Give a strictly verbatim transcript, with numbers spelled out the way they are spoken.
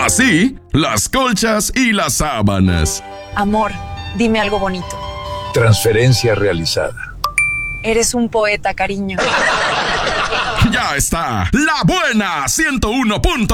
Así, las colchas y las sábanas. Amor, dime algo bonito. Transferencia realizada. Eres un poeta, cariño. Ya está, La Buena ciento uno punto